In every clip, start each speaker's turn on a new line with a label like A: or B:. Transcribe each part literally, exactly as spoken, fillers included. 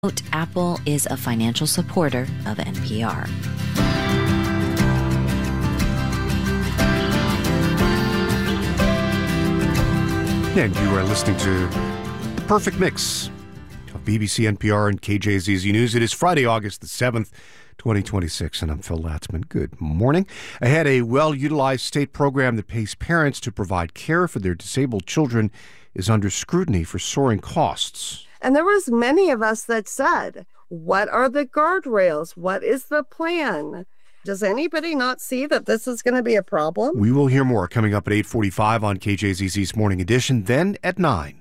A: Note, Apple is a financial supporter of N P R.
B: And you are listening to The Perfect Mix of B B C, N P R, and K J Z Z News. It is Friday, August the seventh, twenty twenty-six, and I'm Phil Latzman. Good morning. Ahead, a well-utilized state program that pays parents to provide care for their disabled children is under scrutiny for soaring costs.
C: And there was many of us that said, what are the guardrails? What is the plan? Does anybody not see that this is going to be a problem?
B: We will hear more coming up at eight forty-five on K J Z Z's Morning Edition, then at nine.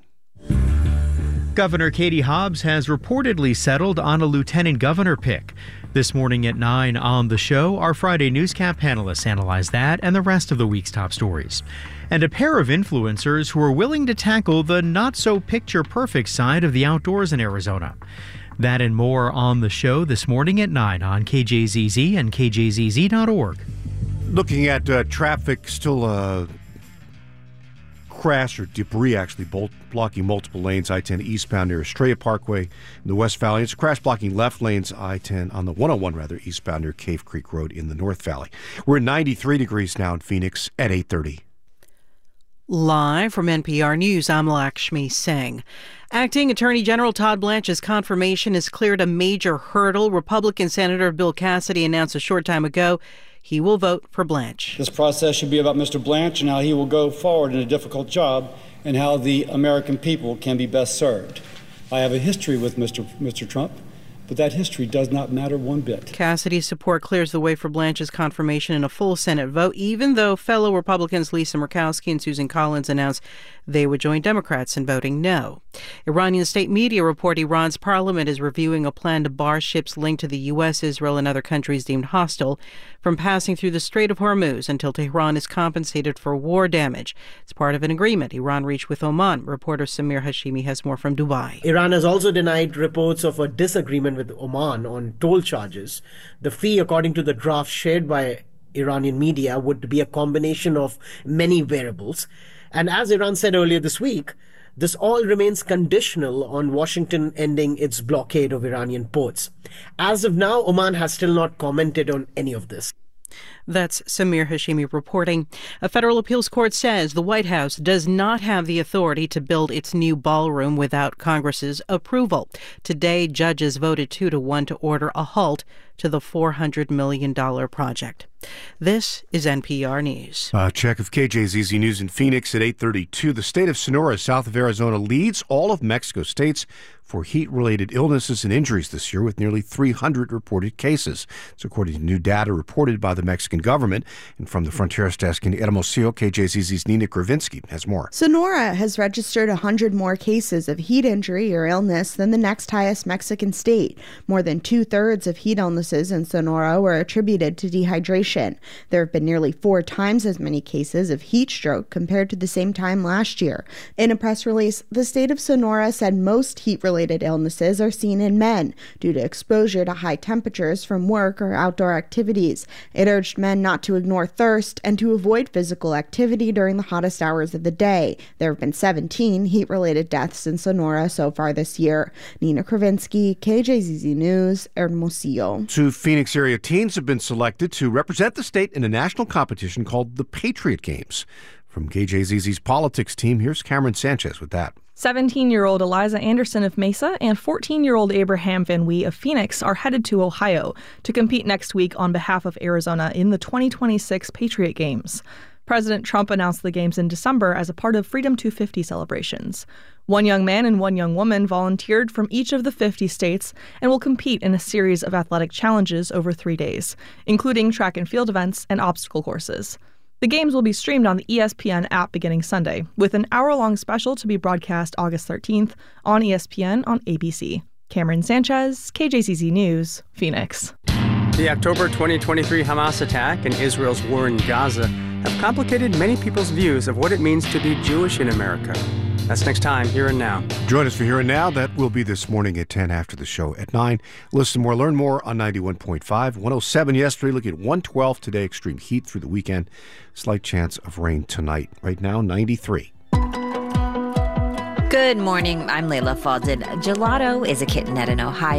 D: Governor Katie Hobbs has reportedly settled on a lieutenant governor pick. This morning at nine on the show, our Friday Newscap panelists analyze that and the rest of the week's top stories. And a pair of influencers who are willing to tackle the not-so-picture-perfect side of the outdoors in Arizona. That and more on the show this morning at nine on K J Z Z and K J Z Z dot org.
B: Looking at uh, traffic, still a crash or debris actually bolt, blocking multiple lanes, I ten eastbound near Estrella Parkway in the West Valley. It's a crash blocking left lanes, I ten on the one oh one rather, eastbound near Cave Creek Road in the North Valley. We're at ninety-three degrees now in Phoenix at eight thirty.
E: Live from N P R News, I'm Lakshmi Singh. Acting Attorney General Todd Blanche's confirmation has cleared a major hurdle. Republican Senator Bill Cassidy announced a short time ago he will vote for Blanche.
F: This process should be about Mister Blanche and how he will go forward in a difficult job and how the American people can be best served. I have a history with Mister Mister Trump, but that history does not matter one bit.
E: Cassidy's support clears the way for Blanche's confirmation in a full Senate vote, even though fellow Republicans Lisa Murkowski and Susan Collins announced they would join Democrats in voting no. Iranian state media report Iran's parliament is reviewing a plan to bar ships linked to the U S, Israel, and other countries deemed hostile from passing through the Strait of Hormuz until Tehran is compensated for war damage. It's part of an agreement Iran reached with Oman. Reporter Samir Hashimi has more from Dubai.
G: Iran has also denied reports of a disagreement with Oman on toll charges. The fee, according to the draft shared by Iranian media, would be a combination of many variables. And as Iran said earlier this week, this all remains conditional on Washington ending its blockade of Iranian ports. As of now, Oman has still not commented on any of this.
E: That's Samir Hashimi reporting. A federal appeals court says the White House does not have the authority to build its new ballroom without Congress's approval. Today, judges voted two to one to order a halt to the four hundred million dollars project. This is N P R News.
B: Uh, check of K J Z Z News in Phoenix at eight thirty-two. The state of Sonora, south of Arizona, leads all of Mexico states for heat-related illnesses and injuries this year, with nearly three hundred reported cases. It's according to new data reported by the Mexican government. And from the Fronteras Desk in Hermosillo, K J Z Z's Nina Kravinsky has more.
H: Sonora has registered one hundred more cases of heat injury or illness than the next highest Mexican state. More than two-thirds of heat illnesses in Sonora were attributed to dehydration. There have been nearly four times as many cases of heat stroke compared to the same time last year. In a press release, the state of Sonora said most heat-related illnesses are seen in men due to exposure to high temperatures from work or outdoor activities. It urged men not to ignore thirst and to avoid physical activity during the hottest hours of the day. There have been seventeen heat-related deaths in Sonora so far this year. Nina Kravinsky, K J Z Z News, Hermosillo.
B: Two Phoenix area teens have been selected to represent the state in a national competition called the Patriot Games. From K J Z Z's politics team, here's Cameron Sanchez with that.
I: seventeen-year-old Eliza Anderson of Mesa and fourteen-year-old Abraham Van Wee of Phoenix are headed to Ohio to compete next week on behalf of Arizona in the twenty twenty-six Patriot Games. President Trump announced the games in December as a part of Freedom two fifty celebrations. One young man and one young woman volunteered from each of the fifty states and will compete in a series of athletic challenges over three days, including track and field events and obstacle courses. The games will be streamed on the E S P N app beginning Sunday, with an hour-long special to be broadcast August thirteenth on E S P N on A B C. Cameron Sanchez, K J Z Z News, Phoenix.
J: The October twenty twenty-three Hamas attack and Israel's war in Gaza have complicated many people's views of what it means to be Jewish in America. That's next time, Here and Now.
B: Join us for Here and Now. That will be this morning at ten after the show at nine. Listen more, learn more on ninety-one point five. one oh seven yesterday, looking at one twelve today. Extreme heat through the weekend. Slight chance of rain tonight. Right now, ninety-three.
A: Good morning. I'm Layla Faldin. Gelato is a kitten at an Ohio